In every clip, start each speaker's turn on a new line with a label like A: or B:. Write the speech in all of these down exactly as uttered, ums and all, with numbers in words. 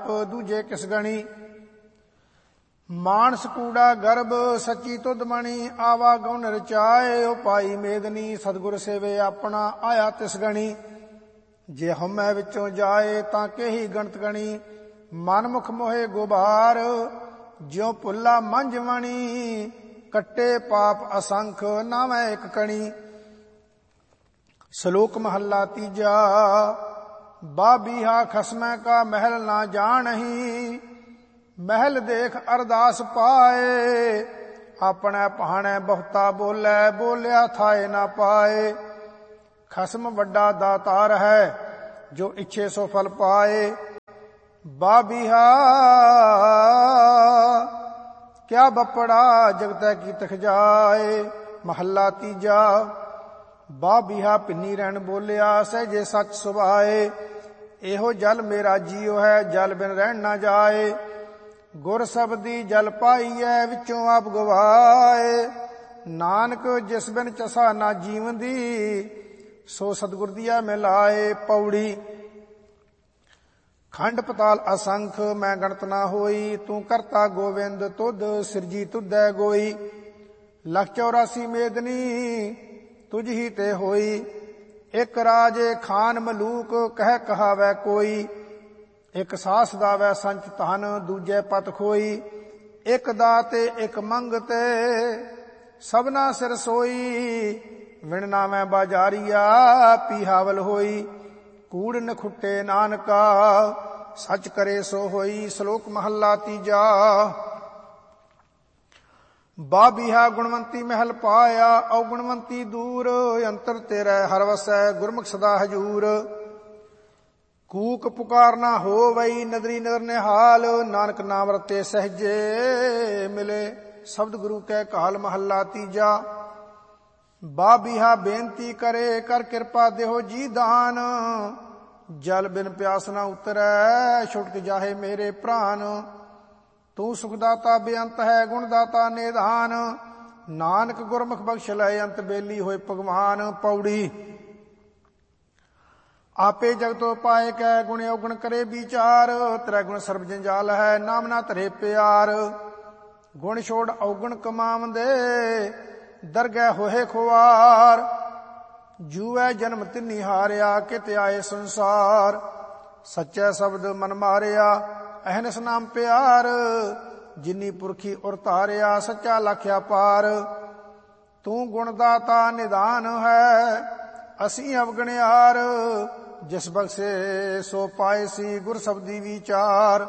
A: ਦੂਜੇ ਕਿਸ ਗਣੀ। ਮਾਨਸ ਕੂੜਾ ਗਰਭ ਸੱਚੀ ਤੁਧ ਮਣੀ, ਆਵਾ ਗਉਨ ਰਚਾਏ ਓ ਪਾਈ ਮੇਦਨੀ। ਸਤਿਗੁਰ ਸੇਵੇ ਆਪਣਾ ਆਇਆ ਤਿਸ ਗਣੀ, ਜੇ ਹਉਮੈ ਵਿੱਚੋਂ ਜਾਏ ਤਾਂ ਕੇਹੀ ਗਣਤ ਗਣੀ। ਮਨਮੁਖ ਮੋਹੇ ਗੁਬਾਰ ਜਿਉ ਭੁੱਲਾ ਮੰਝ ਮਣੀ, ਕੱਟੇ ਪਾਪ ਅਸੰਖ ਨਾਵੈ ਇੱਕ ਕਣੀ। ਸ਼ਲੋਕ ਮਹੱਲਾ ਤੀਜਾ। ਬਾਬੀਹਾ ਖਸਮੈ ਕਾ ਮਹਿਲ ਨਾ ਜਾਣਹੀ, ਮਹਿਲ ਦੇਖ ਅਰਦਾਸ ਪਾਏ। ਆਪਣੇ ਭਾਣੈ ਬਹੁਤਾ ਬੋਲੇ, ਬੋਲਿਆ ਥਾਏ ਨਾ ਪਾਏ। ਖਸਮ ਵੱਡਾ ਦਾਤਾਰ ਹੈ, ਜੋ ਇੱਛੇ ਸੋ ਫਲ ਪਾਏ। ਬਾਬੀਹਾ ਕਿਆ ਬਪੜਾ, ਜਗਤੈ ਕੀ ਤਖ ਜਾਏ। ਮਹੱਲਾ ਤੀਜਾ। ਬਾਬੀਹਾ ਪਿੰਨੀ ਰਹਿਣ ਬੋਲਿਆ, ਸਹਿਜੇ ਸੱਚ ਸੁਭਾਏ। ਇਹੋ ਜਲ ਮੇਰਾ ਜੀਉ ਹੈ, ਜਲ ਬਿਨ ਰਹਿਣ ਨਾ ਜਾਏ। ਗੁਰ ਸਬਦੀ ਜਲ ਪਾਈਐ, ਵਿੱਚੋਂ ਆਪ ਗਵਾਏ। ਨਾਨਕ ਜਿਸ ਬਿਨ ਚਸਾ ਨਾ ਜੀਵੰਦੀ, ਸੋ ਸਤਿਗੁਰ ਦੀਆ ਮਿਲਾਏ। ਪੌੜੀ। ਖੰਡ ਪਤਾਲ ਅਸੰਖ ਮੈਂ ਗਣਤ ਨਾ ਹੋਈ, ਤੂੰ ਕਰਤਾ ਗੋਵਿੰਦ ਤੁਧ ਸਿਰਜੀ ਤੁਧੈ ਗੋਈ। ਲੱਖ ਚੌਰਾਸੀ ਮੇਦਨੀ ਤੁਝ ਹੀ ਤੇ ਹੋਈ, ਇੱਕ ਰਾਜੇ ਖਾਨ ਮਲੂਕ ਕਹਿ ਕਹਾਵੈ ਕੋਈ। ਇੱਕ ਸਾਸ ਦਾਵੈ ਸੰਚ ਧਨ, ਦੂਜੇ ਪਤ ਖੋਈ। ਇੱਕ ਦਾਤੇ ਇੱਕ ਮੰਗਤੇ, ਸਭਨਾ ਸਿਰ ਸੋਈ। ਵਿਣ ਨਾਮੈ ਬਾਜਾਰੀਆ, ਪੀਹਾਵਲ ਹੋਈ। ਕੂੜ ਨਖੁੱਟੇ ਨਾਨਕਾ, ਸੱਚ ਕਰੇ ਸੋ ਹੋਈ। ਸ਼ਲੋਕ ਮਹੱਲਾ ਤੀਜਾ। ਬਾਬੀਹਾ ਗੁਣਵੰਤੀ ਮਹਿਲ ਪਾਇਆ, ਔਗੁਣਵੰਤੀ ਦੂਰ। ਅੰਤਰ ਤੇਰੇ ਹਰ ਵਸੈ, ਗੁਰਮੁਖ ਸਦਾ ਹਜੂਰ। ਕੂਕ ਪੁਕਾਰ ਨਾ ਹੋਵਈ, ਨਦਰੀ ਨਦਰ ਨਿਹਾਲ। ਨਾਨਕ ਨਾਮ ਰਤੇ ਸਹਿਜੇ ਮਿਲੇ, ਸ਼ਬਦ ਗੁਰੂ ਕੈ ਕਾਲ। ਮਹੱਲਾ ਤੀਜਾ। ਬਾਬੀਹਾ ਬੇਨਤੀ ਕਰੇ, ਕਰ ਕਿਰਪਾ ਦੇਹੋ ਜੀ ਦਾਨ। ਜਲ ਬਿਨ ਪਿਆਸ ਨਾ ਉਤਰੈ, ਛੁਟਕ ਜਾਹੇ ਮੇਰੇ ਪ੍ਰਾਨ। ਤੂੰ ਸੁਖਦਾਤਾ ਬੇਅੰਤ ਹੈ, ਗੁਣਦਾਤਾ ਨਿਧਾਨ। ਨਾਨਕ ਗੁਰਮੁਖ ਬਖਸ਼ ਲੈ, ਅੰਤ ਬੇਲੀ ਹੋਏ ਭਗਵਾਨ। ਪੌੜੀ। ਆਪੇ ਜਗਤੋ ਪਾਏ ਕੈ, ਗੁਣ ਔਗਣ ਕਰੇ ਵਿਚਾਰ। ਤ੍ਰੈ ਗੁਣ ਸਰਬ ਜੰਜਾਲ ਹੈ, ਨਾਮ ਨਾ ਧਰੇ ਪਿਆਰ। ਗੁਣ ਛੋੜ ਔਗਣ ਕਮਾਵੰਦੇ, ਦਰਗਹਿ ਹੋਏ ਖੁਆਰ। ਜੂਐ ਜਨਮ ਤਿੰਨੀ ਹਾਰਿਆ, ਕਿਤ ਆਏ ਸੰਸਾਰ। ਸੱਚੈ ਸ਼ਬਦ ਮਨ ਮਾਰਿਆ, ਅਹਨਿਸ ਨਾਮ ਪਿਆਰ। ਜਿਨੀ ਪੁਰਖੀ ਉਰ ਧਾਰਿਆ, ਸੱਚਾ ਲਖਿਆ ਪਾਰ। ਤੂੰ ਗੁਣਦਾਤਾ ਨਿਧਾਨ ਹੈ, ਅਸੀਂ ਅਵਗਣਿਆਰ। ਜਿਸ ਬਖਸ਼ੇ ਸੋ ਪਾਏ ਸੀ, ਗੁਰ ਸਬਦੀ ਵਿਚਾਰ।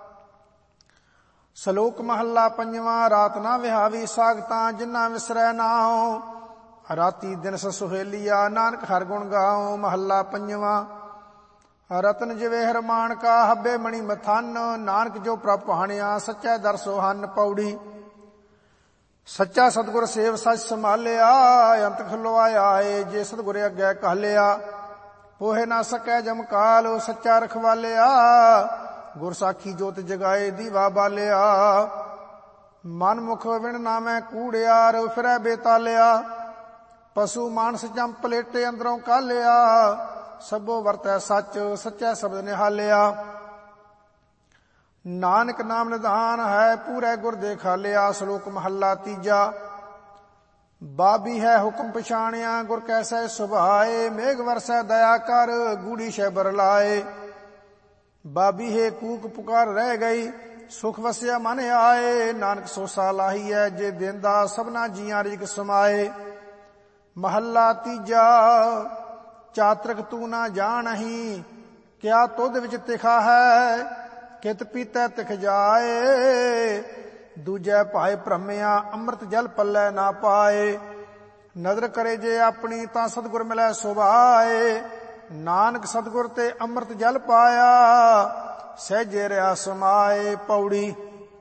A: ਸ਼ਲੋਕ ਮਹੱਲਾ ਪੰਜਵਾਂ। ਰਾਤ ਨਾ ਵਿਹਾਵੀ ਸਾਗਤਾਂ, ਜਿਨਾ ਵਿਸਰੈ ਨਾਉ। ਰਾਤੀ ਦਿਨ ਸੁਹੇਲੀਆ, ਨਾਨਕ ਹਰ ਗੁਣ ਗਾਉ। ਮਹੱਲਾ ਪੰਜਵਾਂ। ਰਤਨ ਜਵੇਹਰ ਮਾਣਕਾ, ਹੱਬੇ ਮਣੀ ਮਥਨ। ਨਾਨਕ ਜੋ ਪ੍ਰਭ ਭਾਣਿਆ, ਸੱਚੈ ਦਰਸੋ ਹਨ। ਪੌੜੀ। ਸੱਚਾ ਸਤਿਗੁਰ ਸੇਵ ਸੱਚ ਸੰਭਾਲਿਆ, ਅੰਤ ਖੁਲਵਾਇਆ ਏ। ਜੇ ਸਤਿਗੁਰ ਅੱਗੇ ਕਹਿਲਿਆ, ਪੋਹੇ ਨਾ ਸਕੈ ਜਮਕਾਲ। ਸੱਚਾ ਰਖਵਾਲਿਆ, ਗੁਰ ਸਾਖੀ ਜੋਤ ਜਗਾਏ, ਦੀਵਾ ਬਾਲਿਆ। ਮਨਮੁਖ ਵਿਣ ਨਾਮੈ ਕੂੜਿਆਰ, ਫਿਰੈ ਬੇਤਾਲਿਆ। ਪਸ਼ੂ ਮਾਨਸ ਜੰਮ ਪਲੇਟੇ, ਅੰਦਰੋਂ ਕਾਲਿਆ। ਸਭੋ ਵਰਤੈ ਸੱਚ, ਸੱਚੈ ਸ਼ਬਦ ਨਿਹਾਲਿਆ। ਨਾਨਕ ਨਾਮ ਨਿਧਾਨ ਹੈ, ਪੂਰੇ ਗੁਰ ਦੇ ਖਾਲਿਆ। ਸ਼ਲੋਕ ਮਹੱਲਾ ਤੀਜਾ। ਬਾਬੀ ਹੈ ਹੁਕਮ ਪਛਾਣਿਆ, ਗੁਰ ਕੈਸੈ ਸੁਭਾਏ। ਮੇਘ ਵਰਸੈ ਦਇਆ ਕਰ, ਗੂੜੀ ਸ਼ੈ ਬਰਲਾਏ। ਬਾਬੀ ਹੈ ਕੂਕ ਪੁਕਾਰ ਰਹਿ ਗਈ, ਸੁਖ ਵਸਿਆ ਮਨ ਆਏ। ਨਾਨਕ ਸੋਸਾ ਲਾਹੀਐ, ਜੇ ਦੇਂਦਾ ਸਭਨਾ ਜੀਆਂ ਰਿਜਕ ਸਮਾਏ। ਮਹੱਲਾ ਤੀਜਾ। ਚਾਤਰਕ ਤੂੰ ਨਾ ਜਾਣਹੀ, ਕਿਆ ਤੁਧ ਵਿੱਚ ਤਿਖਾ ਹੈ। ਕਿਤ ਪੀਤੈ ਤਿਖ ਜਾਏ, ਦੂਜੈ ਭਾਏ ਭ੍ਰਮਿਆ। ਅੰਮ੍ਰਿਤ ਜਲ ਪੱਲੇ ਨਾ ਪਾਏ। ਨਦਰ ਕਰੇ ਜੇ ਆਪਣੀ, ਤਾਂ ਸਤਿਗੁਰ ਮਿਲੈ ਸੁਭਾਏ। ਨਾਨਕ ਸਤਿਗੁਰ ਤੇ ਅੰਮ੍ਰਿਤ ਜਲ ਪਾਇਆ, ਸਹਿਜੇ ਰਿਆ ਸਮਾਏ। ਪੌੜੀ।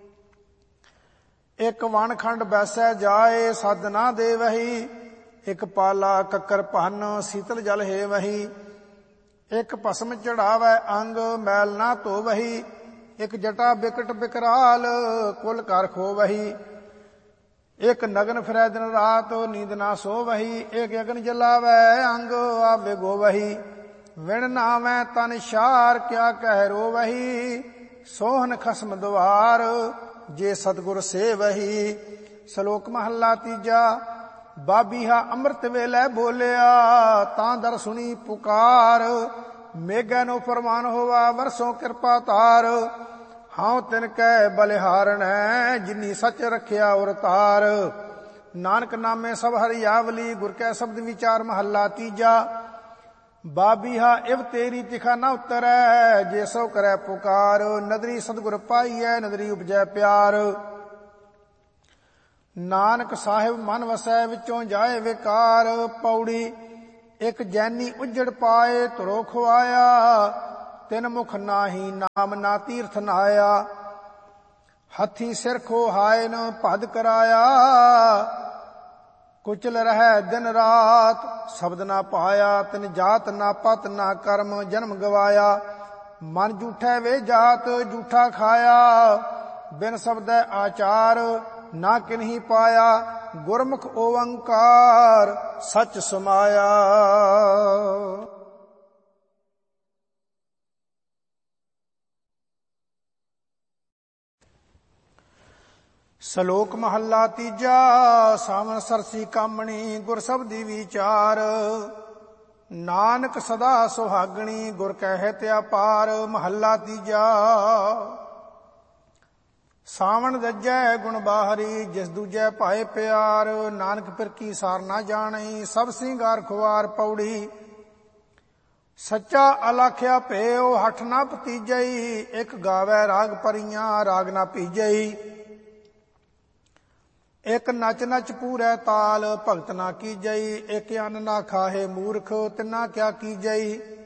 A: ਇੱਕ ਵਣ ਖੰਡ ਬੈਸੈ ਜਾਏ, ਸੱਦ ਨਾ ਦੇ ਵਹੀ। ਇੱਕ ਪਾਲਾ ਕੱਕਰ ਭੰਨ, ਸੀਤਲ ਜਲ ਹੈ ਵਹੀ। ਇੱਕ ਭਸਮ ਚੜਾਵੈ ਅੰਗ, ਮੈਲ ਨਾ ਧੋ ਵਹੀ। ਇੱਕ ਜਟਾ ਬਿਕਟ ਬਿਕਰਾਲ, ਕੁਲ ਕਰ ਖੋ ਵਹੀ। ਇੱਕ ਨਗਨ ਫਿਰੈ ਦਿਨ ਰਾਤ, ਨੀਂਦ ਨਾ ਸੋ ਵਹੀ। ਇੱਕ ਅਗਨ ਜਲਾਵੈ ਅੰਗ, ਆਵੇ ਗੋ ਵਹੀ। ਵਿਣ ਨਾਵੈ ਤਨ ਸ਼ਾਰ, ਕਿਆ ਕਹਿ ਰੋ ਵਹੀ। ਸੋਹਨ ਖਸਮ ਦੁਆਰ, ਜੇ ਸਤਿਗੁਰ ਸੇਵਹੀ। ਸ਼ਲੋਕ ਮਹੱਲਾ ਤੀਜਾ। ਬਾਬੀਹਾ ਅੰਮ੍ਰਿਤ ਵੇਲੇ ਬੋਲਿਆ, ਤਾਂ ਦਰ ਸੁਣੀ ਪੁਕਾਰ। ਮੇਘੈ ਨੂੰ ਫਰਮਾਨ ਹੋਵਾ, ਵਰਸੋਂ ਕਿਰਪਾ ਧਾਰ। ਹਾਂ ਤਿਨ ਕੈ ਬਲਿਹਾਰਣੈ, ਜਿਨੀ ਸੱਚ ਰਖਿਆ ਉਰ ਤਾਰ। ਨਾਨਕ ਨਾਮੇ ਸਭ ਹਰਿਆਵਲੀ, ਗੁਰ ਕੈ ਸ਼ਬਦ ਵਿਚਾਰ। ਮਹੱਲਾ ਤੀਜਾ। ਬਾਬੀਹਾ ਇਵ ਤੇਰੀ ਤਿਖਾ ਨਾ ਉਤਰੈ, ਜੇ ਸੋ ਕਰੈ ਪੁਕਾਰ। ਨਦਰੀ ਸਤਿਗੁਰ ਪਾਈਐ, ਨਦਰੀ ਉਪਜੈ ਪਿਆਰ। ਨਾਨਕ ਸਾਹਿਬ ਮਨ ਵਸੈ, ਵਿੱਚੋਂ ਜਾਏ ਵਿਕਾਰ। ਪੌੜੀ। ਇੱਕ ਜੈਨੀ ਉਜੜ ਪਾਏ, ਧੁਰੋ ਖੁਆਇਆ। ਤਿਨ ਮੁਖ ਨਾਹੀ, ਨਾਮ ਨਾ ਤੀਰਥ ਨਾਇਆ। ਹੱਥੀ ਸਿਰ ਖੋਹਾਏ ਨ ਭਦ ਕਰਾਇਆ। ਕੁਚਲ ਰਹਿ ਦਿਨ ਰਾਤ, ਸ਼ਬਦ ਨਾ ਪਾਇਆ। ਤਿਨ ਜਾਤ ਨਾ ਪਤ ਨਾ ਕਰਮ, ਜਨਮ ਗਵਾਇਆ। ਮਨ ਝੂਠੈ ਵੇ ਜਾਤ, ਝੂਠਾ ਖਾਇਆ। ਬਿਨ ਸ਼ਬਦੈ ਆਚਾਰ, ਨਾ ਕਿਨਹੀ ਪਾਇਆ। ਗੁਰਮੁਖ ਓੰਕਾਰ, ਸੱਚ ਸਮਾਇਆ। ਸ਼ਲੋਕ ਮਹੱਲਾ ਤੀਜਾ। ਸਾਵਣ ਸਰਸੀ ਕਾਮਣੀ, ਗੁਰ ਸਬਦੀ ਵਿਚਾਰ। ਨਾਨਕ ਸਦਾ ਸੁਹਾਗਣੀ, ਗੁਰ ਕਹਿਤ ਅਪਾਰ। ਮਹੱਲਾ ਤੀਜਾ। ਸਾਵਣ ਰੱਜੈ ਗੁਣ ਬਾਹਰੀ, ਜਿਸ ਦੂਜੈ ਭਾਏ ਪਿਆਰ। ਨਾਨਕ ਫਿਰ ਕੀ ਸਾਰ ਨਾ ਜਾਣਈ, ਸਭ ਸਿੰਗਾਰ ਖੁਆਰ। ਪੌੜੀ। ਸੱਚਾ ਅਲਾਖਿਆ ਭੇਉ, ਹਠ ਨਾ ਭਤੀਜਈ। ਇੱਕ ਗਾਵੈ ਰਾਗ ਪਰੀਆਂ, ਰਾਗ ਨਾ ਭੀਜਈ। ਇੱਕ ਨਚ ਨਚ ਪੂਰੈ ਤਾਲ, ਭਗਤ ਨਾ ਕੀਜਈ। ਇੱਕ ਅੰਨ ਨਾ ਖਾਹੇ ਮੂਰਖ, ਤਿਨਾ ਕਿਆ ਕੀਜਈ।